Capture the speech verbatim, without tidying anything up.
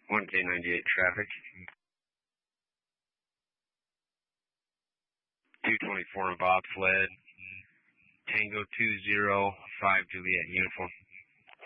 one K ninety-eight traffic. two twenty-four in bobsled. Tango two zero five Juliet uniform.